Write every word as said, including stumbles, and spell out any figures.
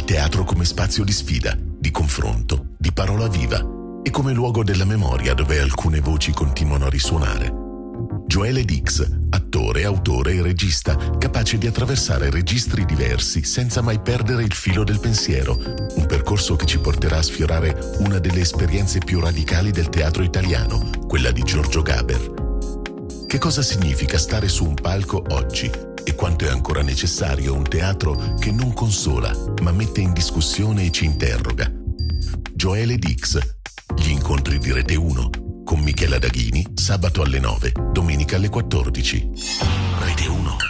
teatro come spazio di sfida, di confronto, di parola viva e come luogo della memoria dove alcune voci continuano a risuonare. Joele Dix, attore, autore e regista, capace di attraversare registri diversi senza mai perdere il filo del pensiero, un percorso che ci porterà a sfiorare una delle esperienze più radicali del teatro italiano, quella di Giorgio Gaber. Che cosa significa stare su un palco oggi e quanto è ancora necessario un teatro che non consola, ma mette in discussione e ci interroga? Joele Dix, gli incontri di Rete uno, con Michela Daghini, sabato alle nove, domenica alle quattordici. Rete uno.